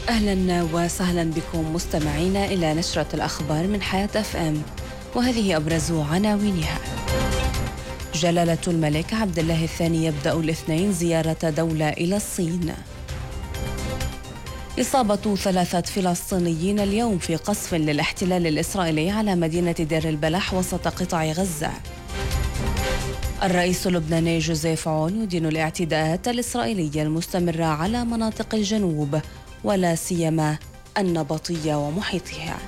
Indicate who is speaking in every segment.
Speaker 1: أهلا وسهلا بكم مستمعينا إلى نشرة الأخبار من حياة اف ام، وهذه أبرز عناوينها. جلالة الملك عبد الله الثاني يبدأ الاثنين زيارة دولة إلى الصين. إصابة 3 فلسطينيين اليوم في قصف للاحتلال الإسرائيلي على مدينة دير البلح وسط قطاع غزة. الرئيس اللبناني جوزيف عون يدين الاعتداءات الإسرائيلية المستمرة على مناطق الجنوب ولا سيما النبطية ومحيطها.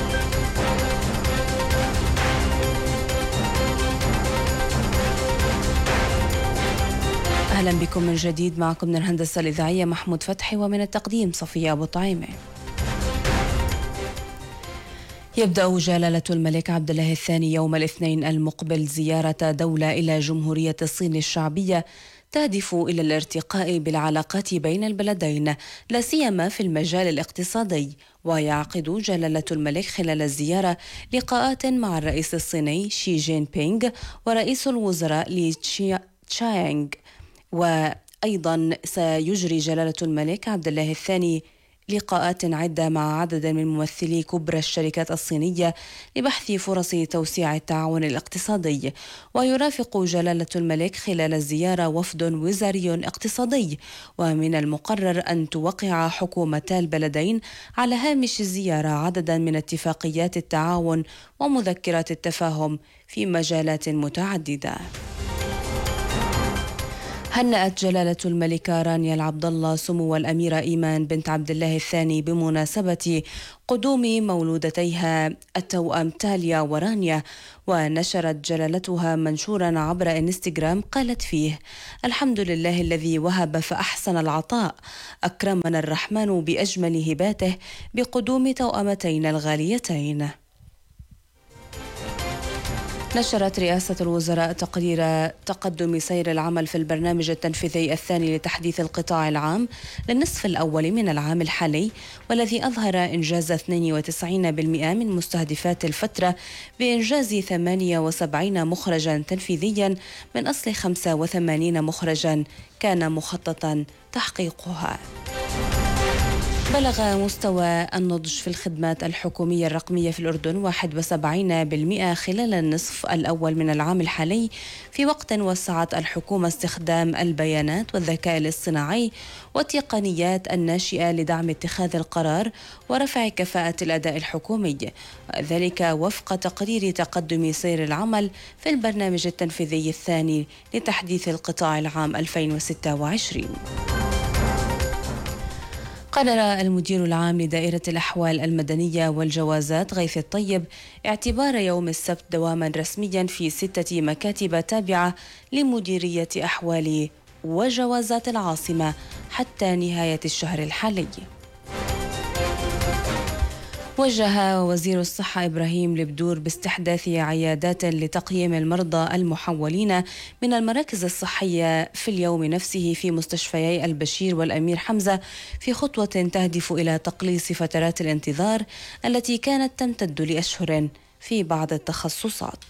Speaker 1: أهلا بكم من جديد، معكم من الهندسة الإذاعية محمود فتحي، ومن التقديم صفية أبو طعيمة. يبدأ جلالة الملك عبد الله الثاني يوم الاثنين المقبل زيارة دولة إلى جمهورية الصين الشعبية تهدف إلى الارتقاء بالعلاقات بين البلدين، لا سيما في المجال الاقتصادي. ويعقد جلالة الملك خلال الزيارة لقاءات مع الرئيس الصيني شي جين بينغ ورئيس الوزراء لي تشاينغ. وأيضا سيجري جلالة الملك عبد الله الثاني لقاءات عدة مع عدد من ممثلي كبرى الشركات الصينية لبحث فرص توسيع التعاون الاقتصادي. ويرافق جلالة الملك خلال الزيارة وفد وزاري اقتصادي، ومن المقرر أن توقع حكومتا البلدين على هامش الزيارة عددا من اتفاقيات التعاون ومذكرات التفاهم في مجالات متعددة. هنأت جلالة الملكة رانيا العبد الله سمو الأميرة إيمان بنت عبد الله الثاني بمناسبة قدوم مولودتيها التوأم تاليا ورانيا. ونشرت جلالتها منشورا عبر انستغرام قالت فيه: الحمد لله الذي وهب فأحسن العطاء، أكرمنا الرحمن بأجمل هباته بقدوم توأمتين الغاليتين. نشرت رئاسة الوزراء تقرير تقدم سير العمل في البرنامج التنفيذي الثاني لتحديث القطاع العام للنصف الأول من العام الحالي، والذي أظهر إنجاز 92% من مستهدفات الفترة بإنجاز 78 مخرجا تنفيذيا من أصل 85 مخرجا كان مخططا تحقيقها. بلغ مستوى النضج في الخدمات الحكومية الرقمية في الأردن 71% خلال النصف الأول من العام الحالي، في وقت وسعت الحكومة استخدام البيانات والذكاء الاصطناعي والتقنيات الناشئة لدعم اتخاذ القرار ورفع كفاءة الأداء الحكومي، ذلك وفق تقرير تقدم سير العمل في البرنامج التنفيذي الثاني لتحديث القطاع العام 2026. قرر المدير العام لدائرة الأحوال المدنية والجوازات غيث الطيب اعتبار يوم السبت دواما رسميا في 6 مكاتب تابعة لمديرية أحوال وجوازات العاصمة حتى نهاية الشهر الحالي. وجه وزير الصحة إبراهيم البدور باستحداث عيادات لتقييم المرضى المحولين من المراكز الصحية في اليوم نفسه في مستشفيي البشير والأمير حمزة، في خطوة تهدف إلى تقليص فترات الانتظار التي كانت تمتد لأشهر في بعض التخصصات.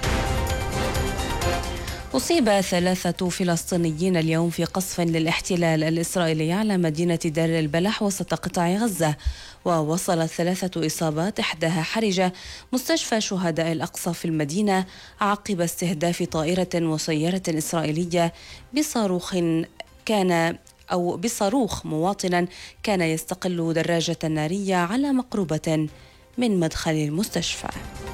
Speaker 1: أصيب 3 فلسطينيين اليوم في قصف للاحتلال الإسرائيلي على مدينة دير البلح وسط قطاع غزة، ووصلت 3 إصابات إحداها حرجة مستشفى شهداء الأقصى في المدينة عقب استهداف طائرة وسيارة إسرائيلية بصاروخ مواطنا كان يستقل دراجة نارية على مقربة من مدخل المستشفى.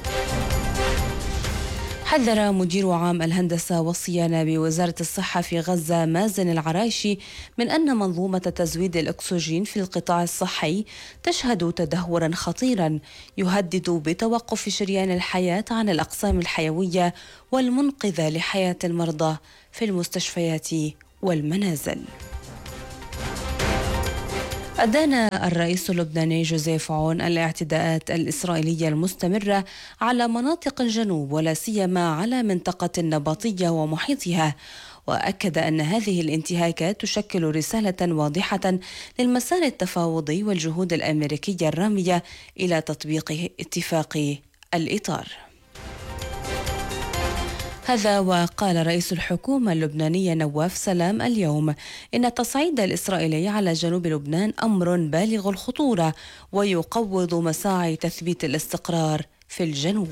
Speaker 1: حذر مدير عام الهندسة والصيانة بوزارة الصحة في غزة مازن العرايشي من أن منظومة تزويد الأكسجين في القطاع الصحي تشهد تدهورا خطيرا يهدد بتوقف شريان الحياة عن الأقسام الحيوية والمنقذة لحياة المرضى في المستشفيات والمنازل. أدان الرئيس اللبناني جوزيف عون الاعتداءات الإسرائيلية المستمرة على مناطق الجنوب ولا سيما على منطقة النبطية ومحيطها، وأكد أن هذه الانتهاكات تشكل رسالة واضحة للمسار التفاوضي والجهود الأمريكية الرامية إلى تطبيق اتفاق الإطار. هذا وقال رئيس الحكومة اللبنانية نواف سلام اليوم إن التصعيد الإسرائيلي على جنوب لبنان أمر بالغ الخطورة ويقوض مساعي تثبيت الاستقرار في الجنوب.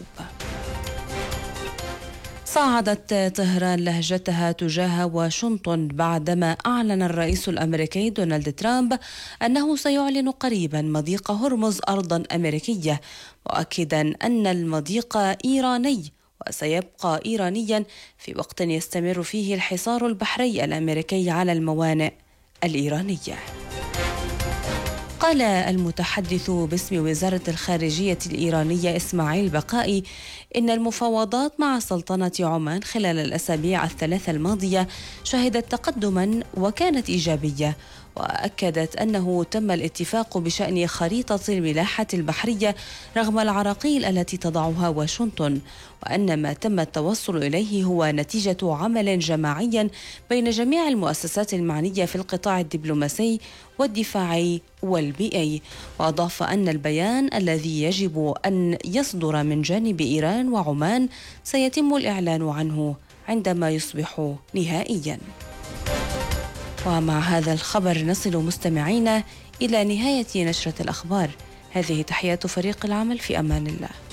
Speaker 1: صعدت طهران لهجتها تجاه واشنطن بعدما أعلن الرئيس الأمريكي دونالد ترامب أنه سيعلن قريبا مضيق هرمز أرضا أمريكية، مؤكدا أن المضيق إيراني وسيبقى إيرانيا في وقت يستمر فيه الحصار البحري الأمريكي على الموانئ الإيرانية. قال المتحدث باسم وزارة الخارجية الإيرانية إسماعيل بقائي إن المفاوضات مع سلطنة عمان خلال الأسابيع الثلاثة الماضية شهدت تقدما وكانت إيجابية، وأكدت أنه تم الاتفاق بشأن خريطة الملاحة البحرية رغم العراقيل التي تضعها واشنطن، وأن ما تم التوصل إليه هو نتيجة عمل جماعي بين جميع المؤسسات المعنية في القطاع الدبلوماسي والدفاعي والبيئي. وأضاف أن البيان الذي يجب أن يصدر من جانب إيران وعمان سيتم الإعلان عنه عندما يصبح نهائيا. ومع هذا الخبر نصل مستمعينا إلى نهاية نشرة الأخبار. هذه تحيات فريق العمل، في أمان الله.